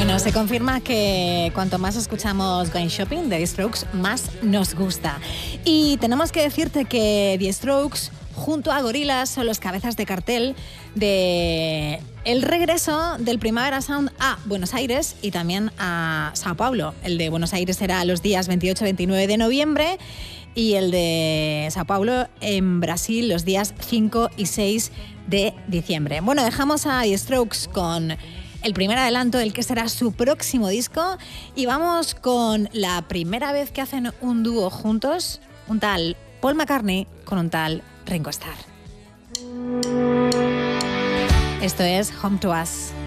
Bueno, se confirma que cuanto más escuchamos Going Shopping de The Strokes, más nos gusta. Y tenemos que decirte que The Strokes, junto a Gorillaz, son los cabezas de cartel de el regreso del Primavera Sound a Buenos Aires y también a Sao Paulo. El de Buenos Aires será los días 28-29 de noviembre y el de Sao Paulo en Brasil los días 5 y 6 de diciembre. Bueno, dejamos a The Strokes con el primer adelanto del que será su próximo disco y vamos con la primera vez que hacen un dúo juntos, un tal Paul McCartney con un tal Ringo Starr. Esto es Home to Us.